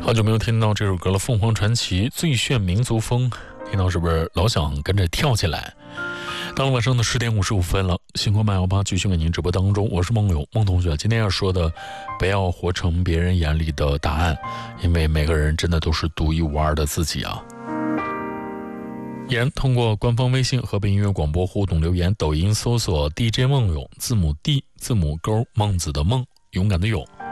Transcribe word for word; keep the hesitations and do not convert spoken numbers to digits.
好久没有听到这首歌了，凤凰传奇最炫民族风，听到是不是老想跟着跳起来？到了晚上的十点五十五分了，星空漫游吧继续为您直播当中，我是梦友梦同学。今天要说的，不要活成别人眼里的答案，因为每个人真的都是独一无二的自己啊。依然通过官方微信河北音乐广播互动留言，抖音搜索 D J 梦友，字母 D 字母勾孟子的孟，勇敢的勇。